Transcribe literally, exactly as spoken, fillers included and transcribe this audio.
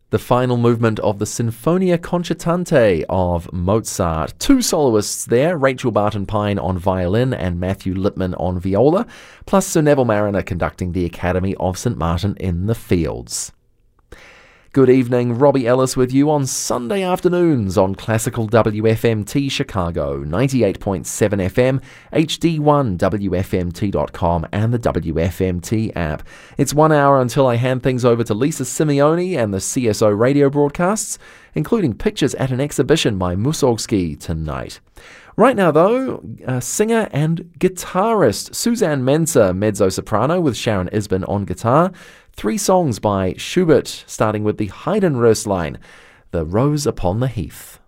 The final movement of the Sinfonia Concertante of Mozart. Two soloists there, Rachel Barton-Pine on violin and Matthew Lipman on viola, plus Sir Neville Mariner conducting the Academy of St Martin in the Fields. Good evening, Robbie Ellis with you on Sunday afternoons on Classical W F M T Chicago, ninety-eight point seven F M, H D one, W F M T dot com and the W F M T app. It's one hour until I hand things over to Lisa Simeone and the C S O radio broadcasts, including pictures at an exhibition by Mussorgsky tonight. Right now, though, uh, singer and guitarist Suzanne Mensah, mezzo-soprano with Sharon Isbin on guitar. Three songs by Schubert, starting with the Haydn Röslein, The Rose Upon the Heath.